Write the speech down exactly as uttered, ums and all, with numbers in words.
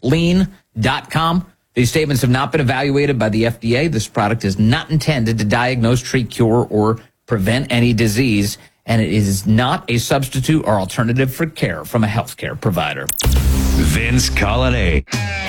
lean dot com. These statements have not been evaluated by the F D A. This product is not intended to diagnose, treat, cure, or prevent any disease, and it is not a substitute or alternative for care from a healthcare provider. Vince Colonnade.